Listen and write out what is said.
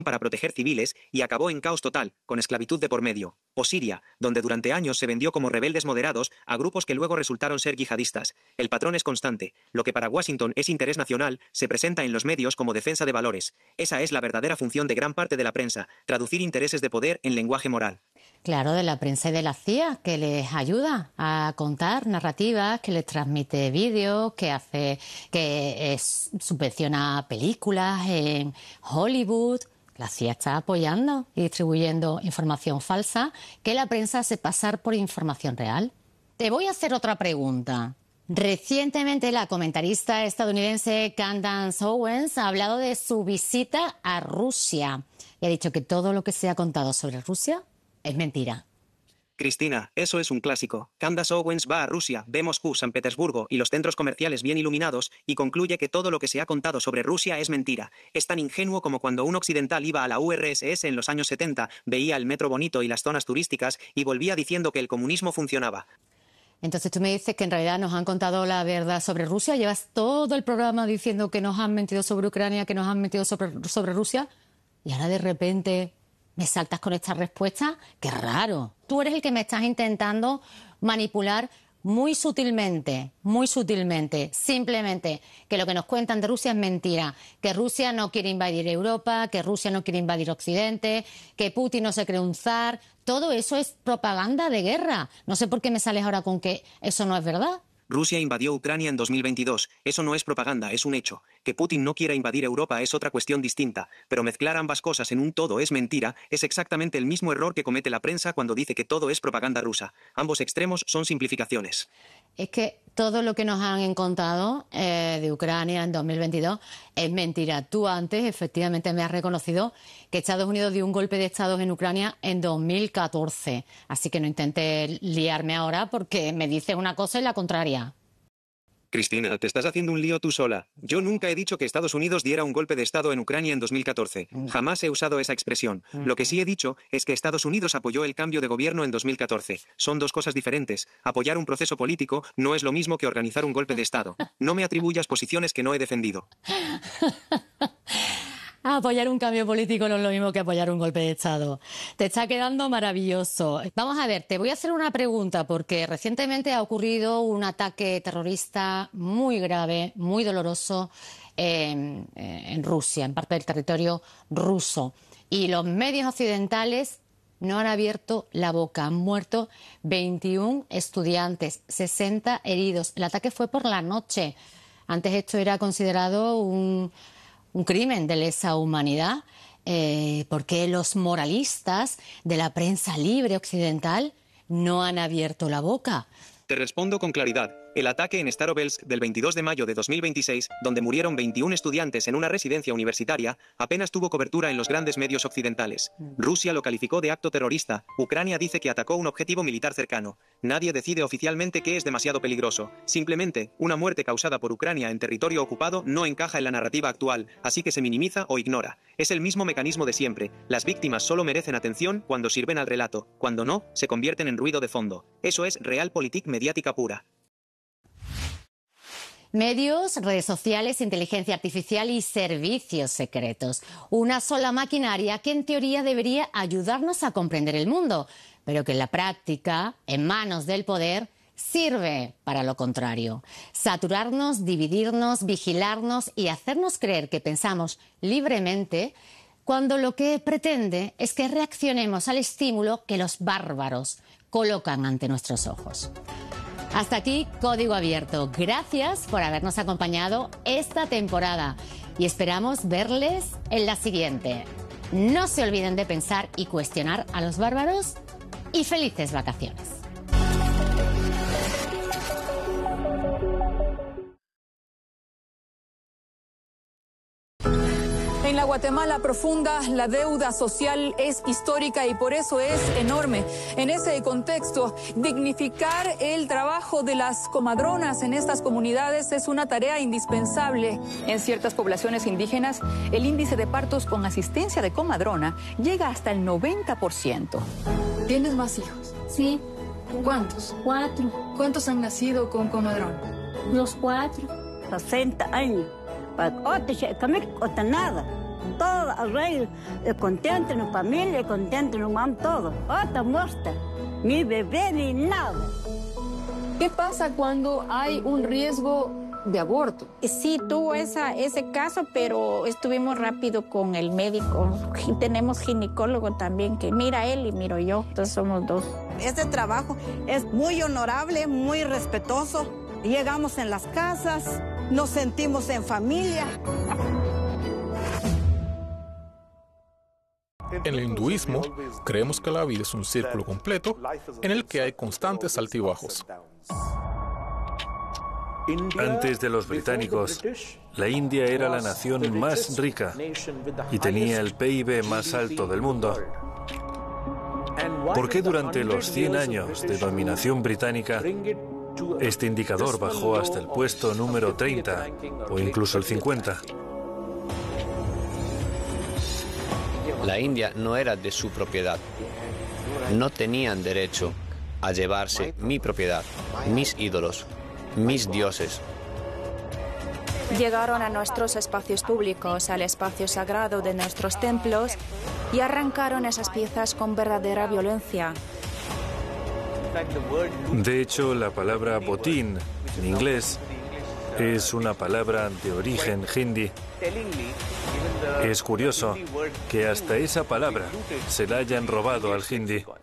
para proteger civiles y acabó en caos total, con esclavitud de por medio. O Siria, donde durante años se vendió como rebeldes moderados a grupos que luego resultaron ser yihadistas. El patrón es constante. Lo que para Washington es interés nacional, se presenta en los medios como defensa de valores. Esa es la verdadera función de gran parte de la prensa, traducir intereses de poder en lenguaje moral. Claro, de la prensa y de la CIA, que les ayuda a contar narrativas, que les transmite vídeos, que subvenciona películas en Hollywood. La CIA está apoyando y distribuyendo información falsa que la prensa hace pasar por información real. Te voy a hacer otra pregunta. Recientemente la comentarista estadounidense Candace Owens ha hablado de su visita a Rusia y ha dicho que todo lo que se ha contado sobre Rusia es mentira. Cristina, eso es un clásico. Candace Owens va a Rusia, ve Moscú, San Petersburgo y los centros comerciales bien iluminados y concluye que todo lo que se ha contado sobre Rusia es mentira. Es tan ingenuo como cuando un occidental iba a la URSS en los años 70, veía el metro bonito y las zonas turísticas y volvía diciendo que el comunismo funcionaba. Entonces tú me dices que en realidad nos han contado la verdad sobre Rusia. Llevas todo el programa diciendo que nos han mentido sobre Ucrania, que nos han mentido sobre Rusia y ahora de repente me saltas con esta respuesta. ¡Qué raro! Tú eres el que me estás intentando manipular muy sutilmente, simplemente que lo que nos cuentan de Rusia es mentira, que Rusia no quiere invadir Europa, que Rusia no quiere invadir Occidente, que Putin no se cree un zar. Todo eso es propaganda de guerra. No sé por qué me sales ahora con que eso no es verdad. Rusia invadió Ucrania en 2022. Eso no es propaganda, es un hecho. Que Putin no quiera invadir Europa es otra cuestión distinta. Pero mezclar ambas cosas en un todo es mentira, es exactamente el mismo error que comete la prensa cuando dice que todo es propaganda rusa. Ambos extremos son simplificaciones. Es que todo lo que nos han contado de Ucrania en 2022 es mentira. Tú antes, efectivamente, me has reconocido que Estados Unidos dio un golpe de Estado en Ucrania en 2014. Así que no intentes liarme ahora porque me dices una cosa y la contraria. Cristina, te estás haciendo un lío tú sola. Yo nunca he dicho que Estados Unidos diera un golpe de Estado en Ucrania en 2014. Jamás he usado esa expresión. Lo que sí he dicho es que Estados Unidos apoyó el cambio de gobierno en 2014. Son dos cosas diferentes. Apoyar un proceso político no es lo mismo que organizar un golpe de Estado. No me atribuyas posiciones que no he defendido. Apoyar un cambio político no es lo mismo que apoyar un golpe de Estado. Te está quedando maravilloso. Vamos a ver, te voy a hacer una pregunta porque recientemente ha ocurrido un ataque terrorista muy grave, muy doloroso en Rusia, en parte del territorio ruso. Y los medios occidentales no han abierto la boca. Han muerto 21 estudiantes, 60 heridos. El ataque fue por la noche. Antes esto era considerado un crimen de lesa humanidad, porque los moralistas de la prensa libre occidental no han abierto la boca. Te respondo con claridad. El ataque en Starovsk del 22 de mayo de 2026, donde murieron 21 estudiantes en una residencia universitaria, apenas tuvo cobertura en los grandes medios occidentales. Rusia lo calificó de acto terrorista. Ucrania dice que atacó un objetivo militar cercano. Nadie decide oficialmente que es demasiado peligroso. Simplemente, una muerte causada por Ucrania en territorio ocupado no encaja en la narrativa actual, así que se minimiza o ignora. Es el mismo mecanismo de siempre. Las víctimas solo merecen atención cuando sirven al relato. Cuando no, se convierten en ruido de fondo. Eso es realpolitik mediática pura. Medios, redes sociales, inteligencia artificial y servicios secretos. Una sola maquinaria que en teoría debería ayudarnos a comprender el mundo, pero que en la práctica, en manos del poder, sirve para lo contrario. Saturarnos, dividirnos, vigilarnos y hacernos creer que pensamos libremente cuando lo que pretende es que reaccionemos al estímulo que los bárbaros colocan ante nuestros ojos. Hasta aquí Código Abierto. Gracias por habernos acompañado esta temporada y esperamos verles en la siguiente. No se olviden de pensar y cuestionar a los bárbaros y felices vacaciones. En la Guatemala profunda, la deuda social es histórica y por eso es enorme. En ese contexto, dignificar el trabajo de las comadronas en estas comunidades es una tarea indispensable. En ciertas poblaciones indígenas, el índice de partos con asistencia de comadrona llega hasta el 90%. ¿Tienes más hijos? Sí. ¿Cuántos? 4. ¿Cuántos han nacido con comadrón? Los 4. 60 años. Para nada. todo arreglo, contento en la familia, contento en mamá, todo. Otra muestra, ni bebé ni nada. ¿Qué pasa cuando hay un riesgo de aborto? Sí, tuvo ese caso, pero estuvimos rápido con el médico. Y tenemos ginecólogo también, que mira él y miro yo, entonces somos dos. Este trabajo es muy honorable, muy respetuoso. Llegamos en las casas, nos sentimos en familia. En el hinduismo, creemos que la vida es un círculo completo en el que hay constantes altibajos. Antes de los británicos, la India era la nación más rica y tenía el PIB más alto del mundo. ¿Por qué durante los 100 años de dominación británica este indicador bajó hasta el puesto número 30 o incluso el 50? La India no era de su propiedad. No tenían derecho a llevarse mi propiedad, mis ídolos, mis dioses. Llegaron a nuestros espacios públicos, al espacio sagrado de nuestros templos, y arrancaron esas piezas con verdadera violencia. De hecho, la palabra botín, en inglés, es una palabra de origen hindi. Es curioso que hasta esa palabra se la hayan robado al hindi.